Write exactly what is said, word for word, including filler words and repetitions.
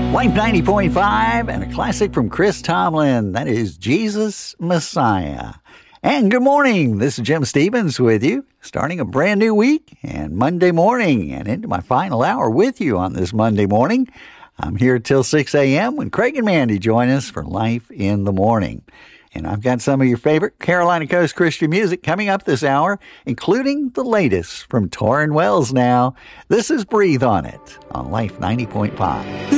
Life ninety point five and a classic from Chris Tomlin. That is Jesus Messiah. And good morning. This is Jim Stevens with you, starting a brand new week and Monday morning and into my final hour with you on this Monday morning. I'm here till six a.m. when Craig and Mandy join us for Life in the Morning. And I've got some of your favorite Carolina Coast Christian music coming up this hour, including the latest from Torrin Wells now. This is Breathe on It on Life ninety point five.